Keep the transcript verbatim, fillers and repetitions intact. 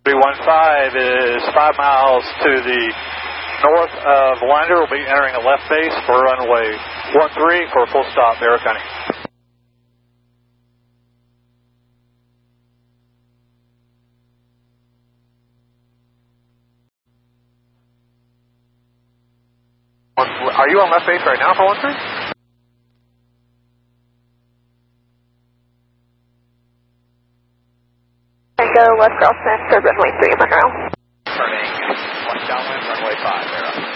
three one five is five miles to the north of Winder. We'll be entering a left base for runway one three for a full stop, Barrow County. Are you on left base right now for one three? Tango, West Crossman, third runway three, Monroe. Turning left downwind, runway five, Barrow.